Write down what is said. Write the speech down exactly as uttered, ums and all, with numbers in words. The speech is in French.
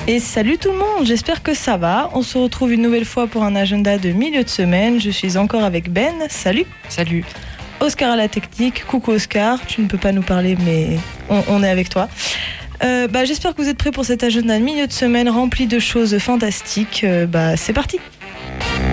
Et salut tout le monde, j'espère que ça va. On se retrouve une nouvelle fois pour un agenda de milieu de semaine. Je suis encore avec Ben, salut. Salut. Oscar à la technique, coucou Oscar, tu ne peux pas nous parler mais on, on est avec toi. Euh, bah, j'espère que vous êtes prêts pour cet agenda de milieu de semaine rempli de choses fantastiques. Euh, bah, c'est parti.